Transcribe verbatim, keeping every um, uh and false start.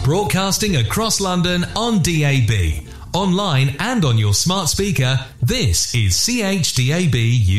Broadcasting across London on D A B. Online and on your smart speaker, this is C H D A B U K.